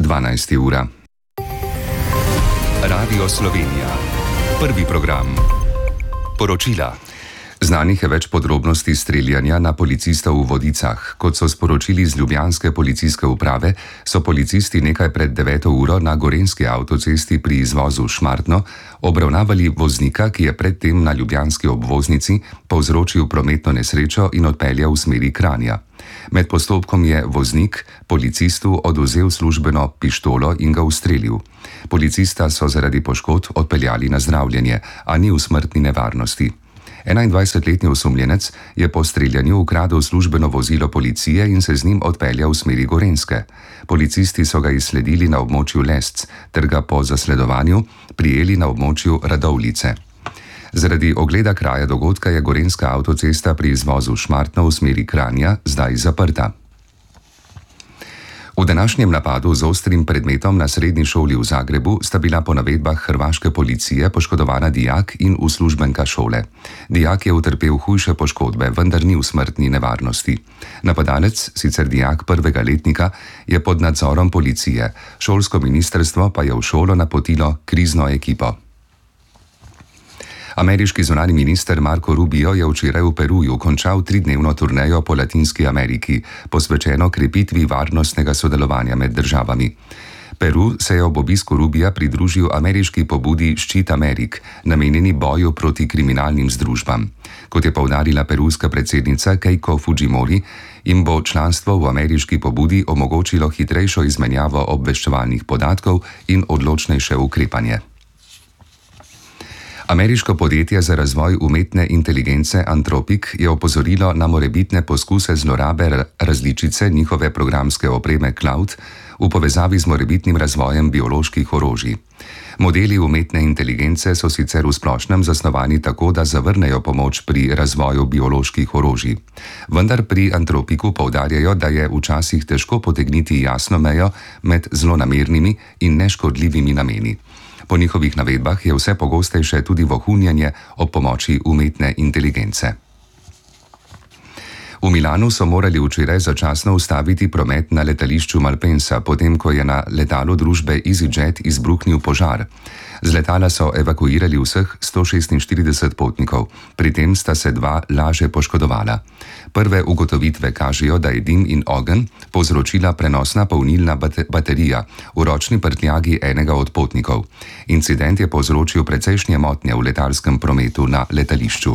12. ura. Radio Slovenija. Prvi program. Poročila. Znanih je več podrobnosti streljanja na policista v Vodicah. Kot so sporočili z ljubljanske policijske uprave, so policisti nekaj pred 9. uro na gorenjski avtocesti pri izvozu Šmartno obravnavali voznika, ki je predtem na ljubljanski obvoznici povzročil prometno nesrečo in odpeljal v smeri Kranja. Med postopkom je voznik policistu odvzel službeno pištolo in ga ustrelil. Policista so zaradi poškodb odpeljali na zdravljenje, a ni v smrtni nevarnosti. 21-letni osumljenec je po streljanju ukradel službeno vozilo policije in se z njim odpeljal v smeri Gorenjske. Policisti so ga izsledili na območju Lesc ter ga po zasledovanju prijeli na območju Radovljice. Zaradi ogleda kraja dogodka je gorenjska avtocesta pri izvozu Šmartno v smeri Kranja zdaj zaprta. V današnjem napadu z ostrim predmetom na srednji šoli v Zagrebu sta bila po navedbah hrvaške policije poškodovana dijak in uslužbenka šole. Dijak je utrpel hujše poškodbe, vendar ni v smrtni nevarnosti. Napadalec, sicer dijak prvega letnika, je pod nadzorom policije, šolsko ministrstvo pa je v šolo napotilo krizno ekipo. Ameriški zunanji minister Marco Rubio je včeraj v Peruju končal 3-dnevno turnejo po Latinski Ameriki, posvečeno krepitvi varnostnega sodelovanja med državami. Peru se je ob obisku Rubija pridružil ameriški pobudi Ščit Amerik, namenjeni boju proti kriminalnim združbam. Kot je poudarila peruska predsednica Keiko Fujimori, jim bo članstvo v ameriški pobudi omogočilo hitrejšo izmenjavo obveščevalnih podatkov in odločnejše ukrepanje. Ameriško podjetje za razvoj umetne inteligence Anthropic je opozorilo na morebitne poskuse zlorabe različice njihove programske opreme Cloud v povezavi z morebitnim razvojem bioloških orožij. Modeli umetne inteligence so sicer v splošnem zasnovani tako, da zavrnejo pomoč pri razvoju bioloških orožij. Vendar pri Anthropicu poudarjajo, da je včasih težko potegniti jasno mejo med zlonamernimi in neškodljivimi nameni. Po njihovih navedbah je vse pogostejše tudi vohunjenje ob pomoči umetne inteligence. V Milanu so morali včeraj začasno ustaviti promet na letališču Malpensa, potem ko je na letalu družbe EasyJet izbruhnil požar. Z letala so evakuirali vseh 146 potnikov, pri tem sta se 2 laže poškodovala. Prve ugotovitve kažejo, da je dim in ogenj povzročila prenosna polnilna baterija v ročni prtljagi enega od potnikov. Incident je povzročil precejšnje motnje v letalskem prometu na letališču.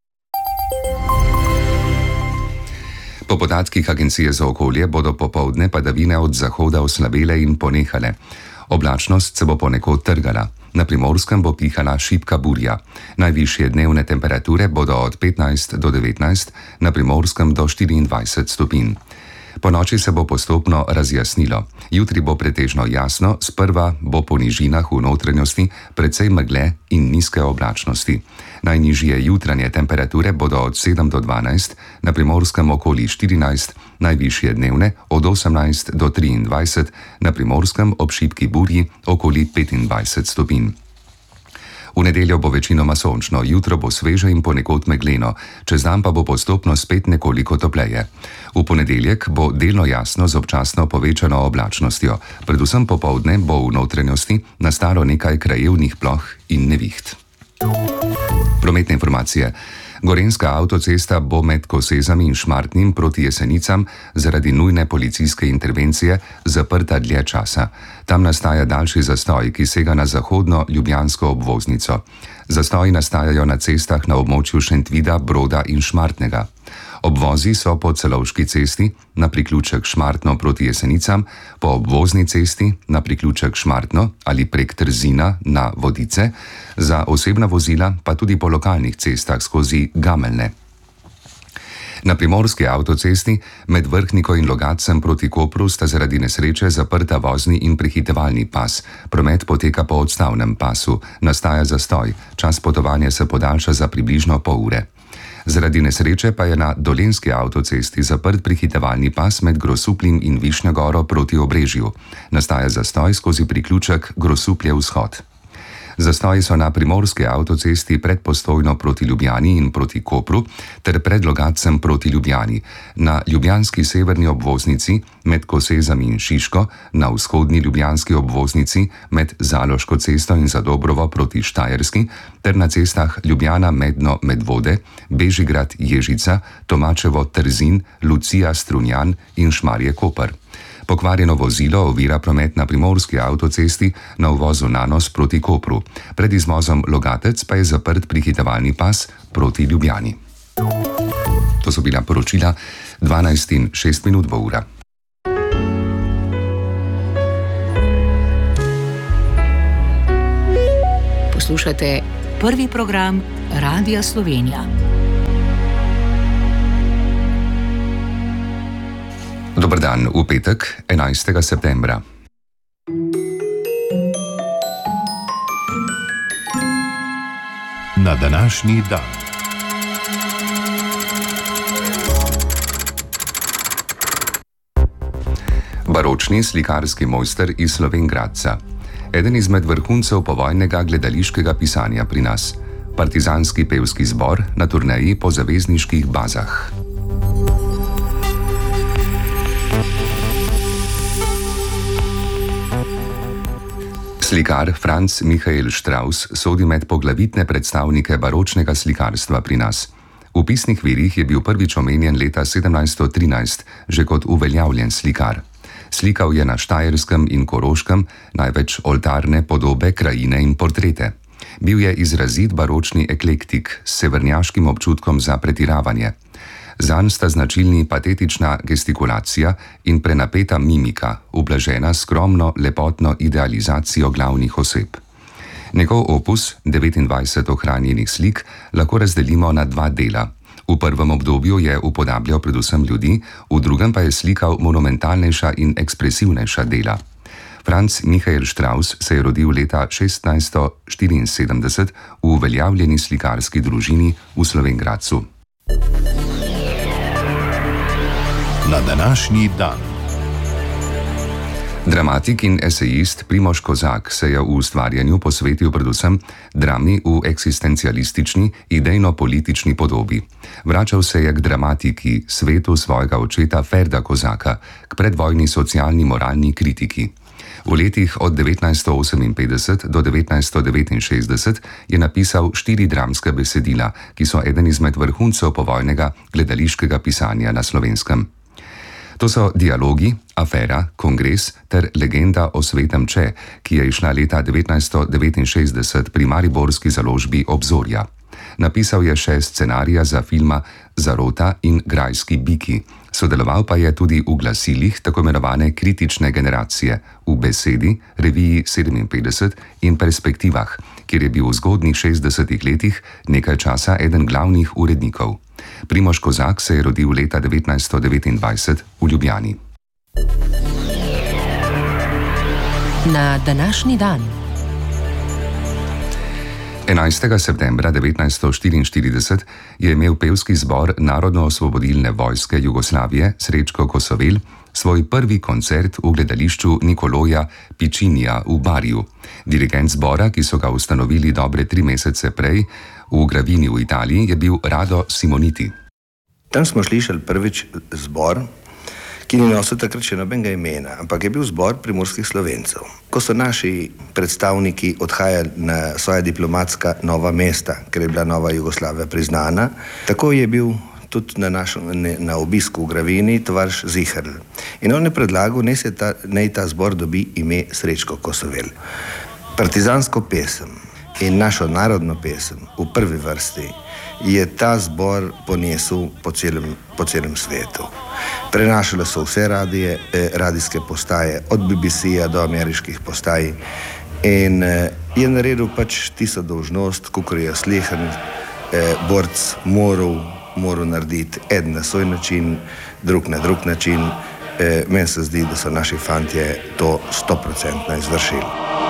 Po podatkih Agencije za okolje bodo popoldne padavine od zahoda oslabele in ponehale. Oblačnost se bo ponekod trgala. Na Primorskem bo pihala šibka burja. Najvišje dnevne temperature bodo od 15 do 19, na Primorskem do 24 stopinj. Po noči se bo postopno razjasnilo. Jutri bo pretežno jasno, sprva bo po nižinah v notranjosti precej megle in nizke oblačnosti. Najnižje jutranje temperature bodo od 7 do 12, na Primorskem okoli 14, najvišje dnevne od 18 do 23, na Primorskem ob šibki burji okoli 25 stopinj. V nedeljo bo večinoma sončno, jutro bo sveže in ponekod megleno, čez dan pa bo postopno spet nekoliko topleje. V ponedeljek bo delno jasno z občasno povečano oblačnostjo, predvsem popoldne bo v notranjosti nastalo nekaj krajevnih ploh in neviht. Prometne informacije. Gorenjska avtocesta bo med Kosezami in Šmartnim proti Jesenicam zaradi nujne policijske intervencije zaprta dlje časa. Tam nastaja daljši zastoj, ki sega na zahodno ljubljansko obvoznico. Zastoji nastajajo na cestah na območju Šentvida, Broda in Šmartnega. Obvozi so po Celovški cesti na priključek Šmartno proti Jesenicam, po obvozni cesti na priključek Šmartno ali prek Trzina na Vodice, za osebna vozila pa tudi po lokalnih cestah skozi Gameljne. Na primorski avtocesti med Vrhniko in Logatcem proti Kopru sta zaradi nesreče zaprta vozni in prehitevalni pas. Promet poteka po odstavnem pasu, nastaja zastoj, čas potovanja se podaljša za približno pol ure. Zaradi nesreče pa je na Dolenjski avtocesti zaprt prehitevalni pas med Grosupljem in Višnjo Goro proti Obrežju. Nastaja zastoj skozi priključek Grosuplje vzhod. Zastoji so na primorski avtocesti pred Postojno proti Ljubljani in proti Kopru ter pred Logatcem proti Ljubljani, na ljubljanski severni obvoznici med Kosezami in Šiško, na vzhodni ljubljanski obvoznici med Zaloško cesto in Zadobrovo proti Štajerski ter na cestah Ljubljana-Medno-Medvode, Bežigrad-Ježica, Tomačevo-Trzin, Lucija-Strunjan in Šmarje-Koper. Pokvarjeno vozilo ovira promet na primorski avtocesti na uvozu Nanos proti Kopru. Pred izvozom Logatec pa je zaprt prihitevalni pas proti Ljubljani. To so bila poročila 12:06 bo ura. Poslušate prvi program Radia Slovenija. Dober dan, v petek, 11. septembra. Na današnji dan. Baročni slikarski mojster iz Slovenj Gradca. Eden izmed vrhuncev povojnega gledališkega pisanja pri nas. Partizanski pevski zbor na turneji po zavezniških bazah. Slikar Franz Michael Strauss sodi med poglavitne predstavnike baročnega slikarstva pri nas. V pisnih virih je bil prvič omenjen leta 1713, že kot uveljavljen slikar. Slikal je na Štajerskem in Koroškem največ oltarne podobe, krajine in portrete. Bil je izrazit baročni eklektik s severnjaškim občutkom za pretiravanje. Zanj sta značilni patetična gestikulacija in prenapeta mimika, ublažena skromno lepotno idealizacijo glavnih oseb. Njegov opus, 29 ohranjenih slik, lahko razdelimo na dva dela. V prvem obdobju je upodabljal predvsem ljudi, v drugem pa je slikal monumentalnejša in ekspresivnejša dela. Franz Michael Strauss se je rodil leta 1674 v uveljavljeni slikarski družini v Slovenj Gradcu. Na današnji dan. Dramatik in esejist Primož Kozak se je v ustvarjanju posvetil predvsem drami v eksistencialistični, idejno-politični podobi. Vračal se je k dramatiki, svetu svojega očeta Ferda Kozaka, k predvojni socialni moralni kritiki. V letih od 1958 do 1969 je napisal 4 dramska besedila, ki so eden izmed vrhuncev povojnega gledališkega pisanja na Slovenskem. To so Dialogi, Afera, Kongres ter Legenda o svetem Če, ki je izšla leta 1969 pri mariborski založbi Obzorja. Napisal je še scenarija za filma Zarota in Grajski biki. Sodeloval pa je tudi v glasilih tako imenovane kritične generacije, v Besedi, reviji 57 in Perspektivah, kjer je bil v zgodnjih 60 letih nekaj časa eden glavnih urednikov. Primož Kozak se je rodil leta 1929 v Ljubljani. Na današnji dan. 11. septembra 1944 je imel pevski zbor Narodno-osvobodilne vojske Jugoslavije Srečko Kosovel svoj prvi koncert v gledališču Nikoloja Pičinija v Bariju. Dirigent zbora, ki so ga ustanovili dobre 3 mesece prej v Gravini v Italiji, je bil Rado Simoniti. Tam smo slišali prvič zbor, ki ni nosil takrat še nobenega imena, ampak je bil zbor primorskih Slovencev. Ko so naši predstavniki odhajali na svoja diplomatska nova mesta, ker je bila nova Jugoslavija priznana, tako je bil tudi na obisku v Gravini tovariš Ziherl. In on je predlagal, naj ta zbor dobi ime Srečko Kosovel. Partizansko pesem in našo narodno pesem v prvi vrsti je ta zbor ponesel po celem svetu. Prenašale so vse radijske postaje, od BBC-ja do ameriških postaj, in je naredil pač tisto dolžnost, kakor je sleherni borc moral narediti, eden na svoj način, drug na drug način. Meni se zdi, da so naši fantje to 100% izvršili.